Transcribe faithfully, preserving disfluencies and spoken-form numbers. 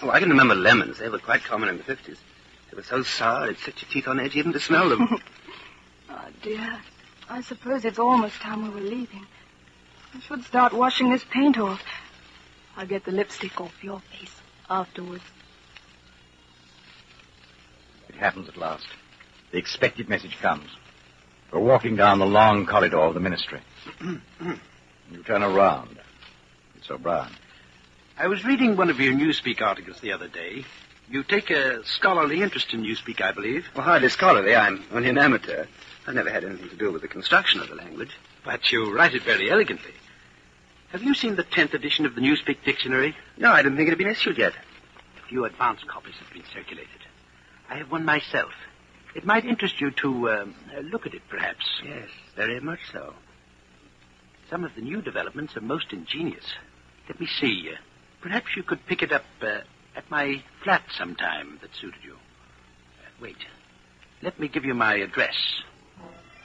Oh, I can remember lemons. They were quite common in the fifties. They were so sour, it set your teeth on edge even to smell them. Oh, dear. I suppose it's almost time we were leaving. I should start washing this paint off. I'll get the lipstick off your face afterwards. It happens at last. The expected message comes. We're walking down the long corridor of the ministry. You turn around. It's O'Brien. I was reading one of your Newspeak articles the other day. You take a scholarly interest in Newspeak, I believe. Well, hardly scholarly. I'm only an amateur. I've never had anything to do with the construction of the language. But you write it very elegantly. Have you seen the tenth edition of the Newspeak Dictionary? No, I didn't think it had been issued yet. A few advance copies have been circulated. I have one myself. It might interest you to um, look at it, perhaps. Yes, very much so. Some of the new developments are most ingenious. Let me see. Uh, perhaps you could pick it up uh, at my flat sometime that suited you. Uh, wait. Let me give you my address.